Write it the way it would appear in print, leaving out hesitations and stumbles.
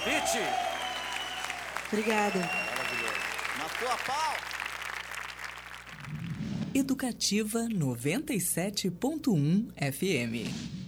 Pete! Obrigada. Maravilhoso. Na tua pau! Educativa 97.1 FM.